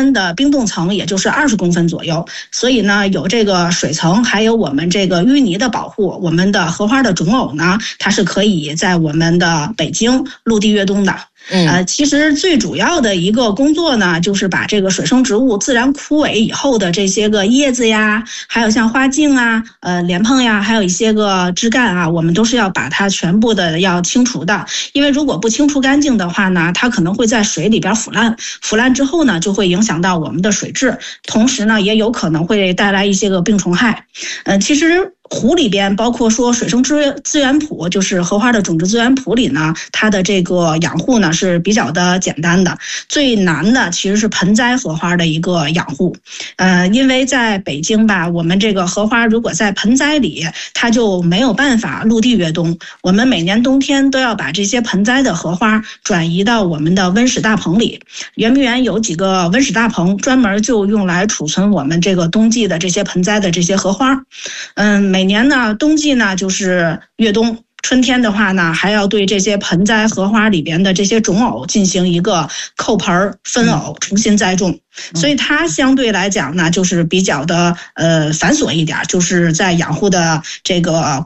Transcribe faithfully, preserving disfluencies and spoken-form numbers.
间的冰冻层也就是二十公分左右，所以呢有这个水层还有我们这个淤泥的保护，我们的荷花的种藕呢它是可以在我们的北京陆地越冬的。呃，其实最主要的一个工作呢，就是把这个水生植物自然枯萎以后的这些个叶子呀，还有像花茎啊、呃莲蓬呀，还有一些个枝干啊，我们都是要把它全部的要清除的。因为如果不清除干净的话呢，它可能会在水里边腐烂，腐烂之后呢，就会影响到我们的水质，同时呢，也有可能会带来一些个病虫害。呃，其实湖里边包括说水生资资源谱，就是荷花的种植资源谱里呢，它的这个养护呢是比较的简单的。最难的其实是盆栽荷花的一个养护。呃，因为在北京吧，我们这个荷花如果在盆栽里，它就没有办法陆地越冬。我们每年冬天都要把这些盆栽的荷花转移到我们的温室大棚里。圆明园有几个温室大棚，专门就用来储存我们这个冬季的这些盆栽的这些荷花。嗯。每年呢，冬季呢就是越冬，春天的话呢，还要对这些盆栽荷花里边的这些种藕进行一个扣盆分藕，重新栽种。所以它相对来讲呢，就是比较的呃繁琐一点，就是在养护的这个